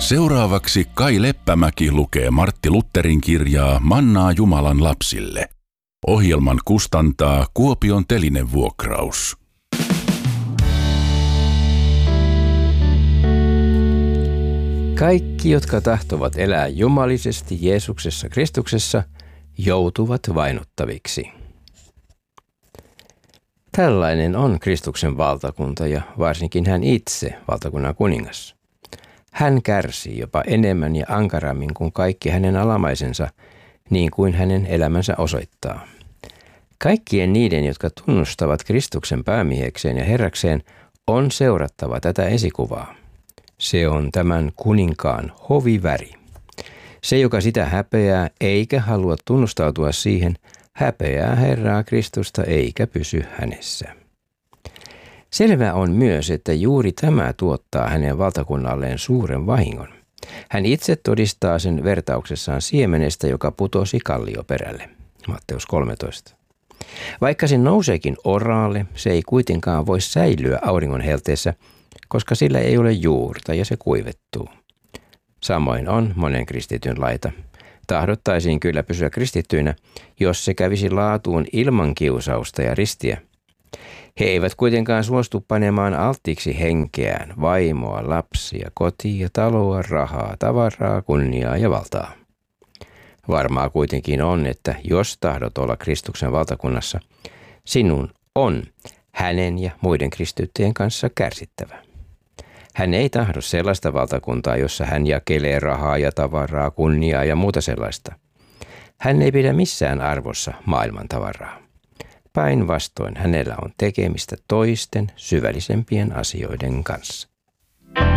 Seuraavaksi Kai Leppämäki lukee Martti Lutherin kirjaa Mannaa Jumalan lapsille. Ohjelman kustantaa Kuopion Telinevuokraus. Kaikki, jotka tahtovat elää jumalisesti Jeesuksessa Kristuksessa, joutuvat vainottaviksi. Tällainen on Kristuksen valtakunta ja varsinkin hän itse, valtakunnan kuningas. Hän kärsii jopa enemmän ja ankarammin kuin kaikki hänen alamaisensa, niin kuin hänen elämänsä osoittaa. Kaikkien niiden, jotka tunnustavat Kristuksen päämiehekseen ja herrakseen, on seurattava tätä esikuvaa. Se on tämän kuninkaan hoviväri. Se, joka sitä häpeää eikä halua tunnustautua siihen, häpeää Herraa Kristusta eikä pysy hänessä. Selvä on myös, että juuri tämä tuottaa hänen valtakunnalleen suuren vahingon. Hän itse todistaa sen vertauksessaan siemenestä, joka putosi kallioperälle. Matteus 13. Vaikka se nouseekin oraalle, se ei kuitenkaan voi säilyä auringon helteessä, koska sillä ei ole juurta ja se kuivettuu. Samoin on monen kristityn laita. Tahdottaisiin kyllä pysyä kristittyinä, jos se kävisi laatuun ilman kiusausta ja ristiä. He eivät kuitenkaan suostu panemaan alttiiksi henkeään, vaimoa, lapsia, kotia, taloa, rahaa, tavaraa, kunniaa ja valtaa. Varmaa kuitenkin on, että jos tahdot olla Kristuksen valtakunnassa, sinun on hänen ja muiden kristittyjen kanssa kärsittävä. Hän ei tahdo sellaista valtakuntaa, jossa hän jakelee rahaa ja tavaraa, kunniaa ja muuta sellaista. Hän ei pidä missään arvossa maailman tavaraa. Päinvastoin hänellä on tekemistä toisten syvällisempien asioiden kanssa.